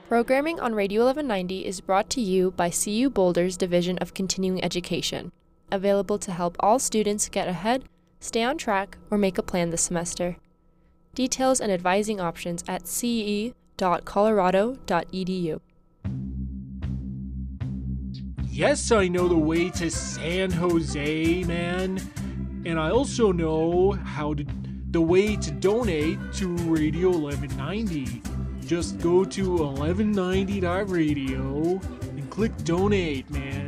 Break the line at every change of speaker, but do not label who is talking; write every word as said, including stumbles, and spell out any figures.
Programming on Radio eleven ninety is brought to you by C U Boulder's Division of Continuing Education, available to help all students get ahead, stay on track, or make a plan this semester. Details and advising options at c e dot colorado dot e d u.
Yes, I know the way to San Jose, man. And I also know how to the way to donate to Radio eleven ninety. Just go to eleven ninety dot radio and click donate, man.